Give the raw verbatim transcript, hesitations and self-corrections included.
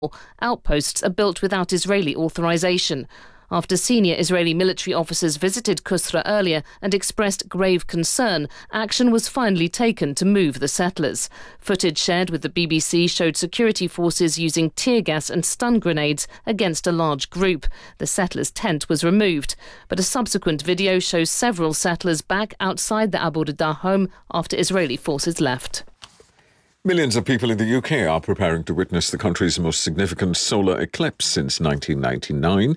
outposts are built without Israeli authorization. After senior Israeli military officers visited Kusra earlier and expressed grave concern, action was finally taken to move the settlers. Footage shared with the B B C showed security forces using tear gas and stun grenades against a large group. The settlers' tent was removed, but a subsequent video shows several settlers back outside the Abu Rida home after Israeli forces left. Millions of people in the U K are preparing to witness the country's most significant solar eclipse since nineteen ninety-nine.